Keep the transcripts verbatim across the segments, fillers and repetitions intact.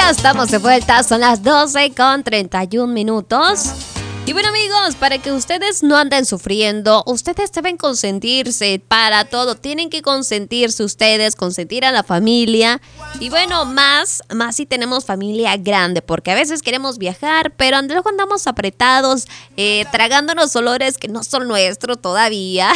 Ya estamos de vuelta, son las doce con treinta y un minutos. Y bueno, amigos, para que ustedes no anden sufriendo, ustedes deben consentirse para todo. Tienen que consentirse ustedes, consentir a la familia. Y bueno, más, más si tenemos familia grande, porque a veces queremos viajar, pero luego andamos apretados, eh, tragándonos olores que no son nuestros todavía.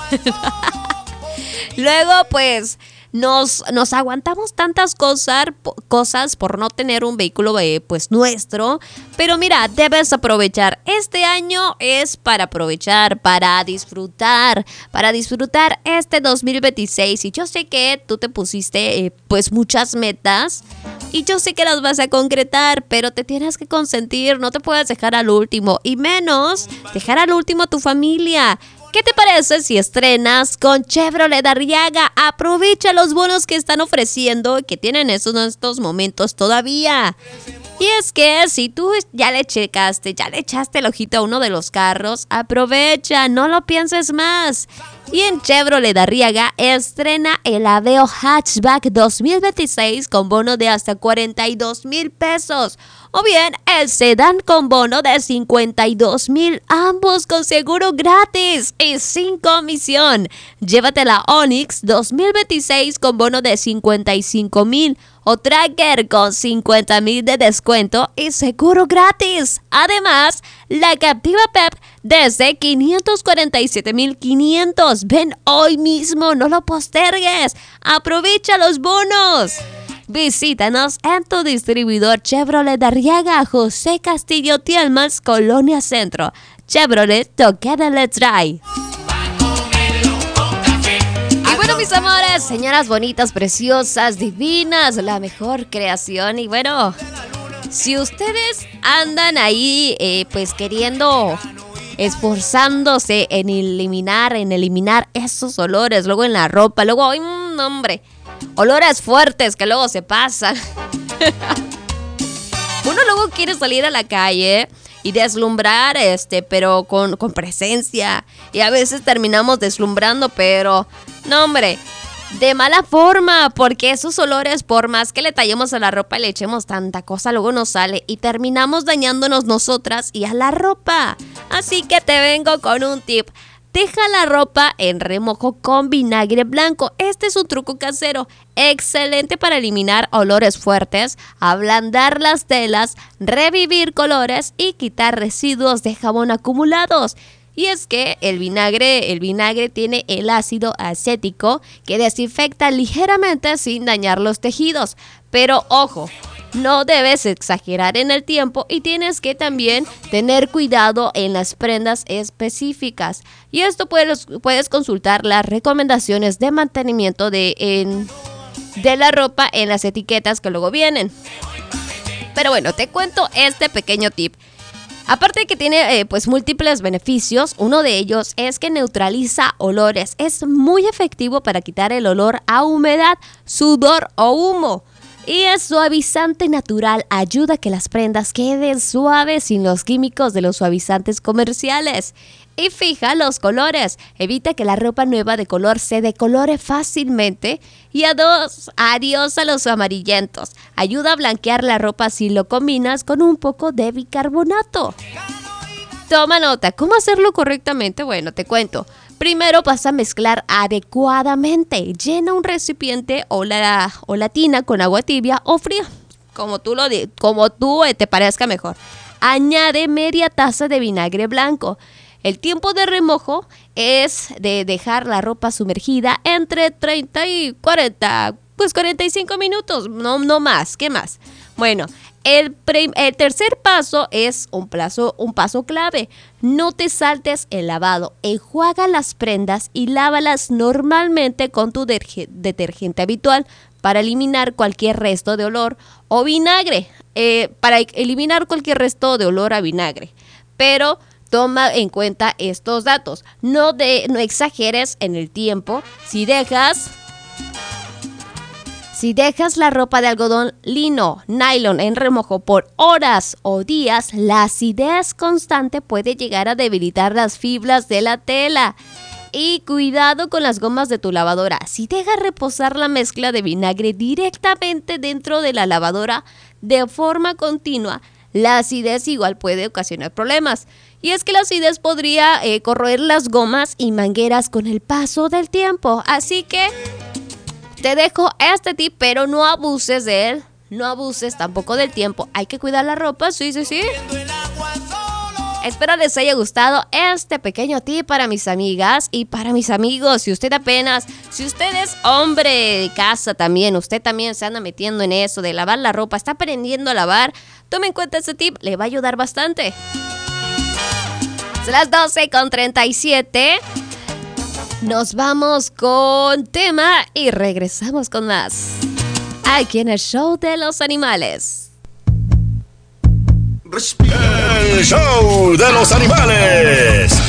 Luego, pues... Nos, nos aguantamos tantas cosas, cosas por no tener un vehículo eh, pues nuestro. Pero mira, debes aprovechar. Este año es para aprovechar, para disfrutar, para disfrutar este dos mil veintiséis. Y yo sé que tú te pusiste eh, pues muchas metas. Y yo sé que las vas a concretar, pero te tienes que consentir. No te puedes dejar al último. Y menos dejar al último a tu familia. ¿Qué te parece si estrenas con Chevrolet Arriaga? Aprovecha los bonos que están ofreciendo y que tienen esos en estos momentos todavía. Y es que si tú ya le checaste, ya le echaste el ojito a uno de los carros, aprovecha, no lo pienses más. Y en Chevrolet Arriaga estrena el Aveo Hatchback dos mil veintiséis con bono de hasta cuarenta y dos mil pesos. O bien el sedán con bono de cincuenta y dos mil, ambos con seguro gratis y sin comisión. Llévate la Onix dos mil veintiséis con bono de cincuenta y cinco mil. O Tracker con cincuenta mil de descuento y seguro gratis. Además, la Captiva Pep desde quinientos cuarenta y siete mil quinientos. Ven hoy mismo, no lo postergues. Aprovecha los bonos. Visítanos en tu distribuidor Chevrolet Arriaga, José Castillo Tielmans, Colonia Centro. Chevrolet Together Let's Drive. Mis amores, señoras bonitas, preciosas, divinas, la mejor creación. Y bueno, si ustedes andan ahí eh, pues queriendo, esforzándose en eliminar, en eliminar esos olores, luego en la ropa, luego, ay, mmm, hombre, olores fuertes que luego se pasan. Uno luego quiere salir a la calle y deslumbrar, este, pero con, con presencia. Y a veces terminamos deslumbrando, pero... no, hombre, de mala forma, porque esos olores, por más que le tallemos a la ropa y le echemos tanta cosa, luego nos sale y terminamos dañándonos nosotras y a la ropa. Así que te vengo con un tip. Deja la ropa en remojo con vinagre blanco. Este es un truco casero, excelente para eliminar olores fuertes, ablandar las telas, revivir colores y quitar residuos de jabón acumulados. Y es que el vinagre, el vinagre tiene el ácido acético que desinfecta ligeramente sin dañar los tejidos. Pero ojo, no debes exagerar en el tiempo y tienes que también tener cuidado en las prendas específicas. Y esto puedes, puedes consultar las recomendaciones de mantenimiento de, en, de la ropa en las etiquetas que luego vienen. Pero bueno, te cuento este pequeño tip. Aparte de que tiene eh, pues múltiples beneficios, uno de ellos es que neutraliza olores. Es muy efectivo para quitar el olor a humedad, sudor o humo. Y es suavizante natural, ayuda a que las prendas queden suaves sin los químicos de los suavizantes comerciales. Y fija los colores, evita que la ropa nueva de color se decolore fácilmente. Y a dos, adiós a los amarillentos, ayuda a blanquear la ropa si lo combinas con un poco de bicarbonato. Toma nota, ¿cómo hacerlo correctamente? Bueno, te cuento. Primero vas a mezclar adecuadamente. Llena un recipiente o la, o la tina con agua tibia o fría, como tú, lo di- como tú eh, te parezca mejor. Añade media taza de vinagre blanco. El tiempo de remojo es de dejar la ropa sumergida entre treinta y cuarenta, pues cuarenta y cinco minutos, no, no más, ¿qué más? Bueno, el, pre- el tercer paso es un, plazo, un paso clave. No te saltes el lavado. Enjuaga las prendas y lávalas normalmente con tu derge- detergente habitual para eliminar cualquier resto de olor o vinagre, eh, para eliminar cualquier resto de olor a vinagre. Pero toma en cuenta estos datos. No, de, no exageres en el tiempo. Si dejas... Si dejas la ropa de algodón, lino, nylon en remojo por horas o días, la acidez constante puede llegar a debilitar las fibras de la tela. Y cuidado con las gomas de tu lavadora. Si dejas reposar la mezcla de vinagre directamente dentro de la lavadora de forma continua, la acidez igual puede ocasionar problemas. Y es que la acidez podría eh, corroer las gomas y mangueras con el paso del tiempo. Así que te dejo este tip, pero no abuses de él. No abuses tampoco del tiempo. Hay que cuidar la ropa, sí, sí, sí. Espero les haya gustado este pequeño tip para mis amigas y para mis amigos. Si usted apenas, si usted es hombre de casa también, usted también se anda metiendo en eso de lavar la ropa, está aprendiendo a lavar, tome en cuenta este tip, le va a ayudar bastante. Son las doce con treinta y siete. Nos vamos con tema y regresamos con más. Aquí en el show de los animales. El show de los animales.